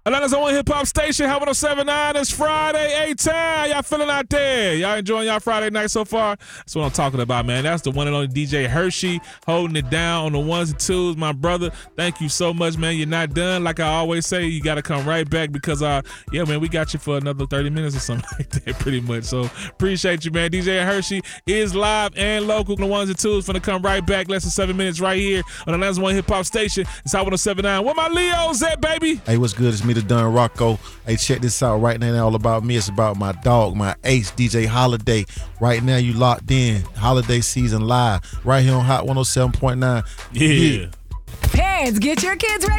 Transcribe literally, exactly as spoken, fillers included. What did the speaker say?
Atlanta's only hip-hop station, Hot one oh seven point nine. It's Friday, A-Town. Y'all feeling out there? Y'all enjoying y'all Friday night so far? That's what I'm talking about, man. That's the one and only D J Hershey holding it down on the ones and twos. My brother, thank you so much, man. You're not done. Like I always say, you got to come right back because, uh, yeah, man, we got you for another thirty minutes or something like that pretty much. So appreciate you, man. D J Hershey is live and local. The ones and twos finna come right back. Less than seven minutes right here on Atlanta's one hip-hop station. It's Hot one oh seven point nine. Where my Leos at, baby? Hey, what's good? It's me, the Don Rocco. Hey, check this out. Right now, it ain't all about me. It's about my dog, my ace, D J Holiday. Right now, you locked in. Holiday season live. Right here on Hot one oh seven point nine. Yeah. Parents, get your kids ready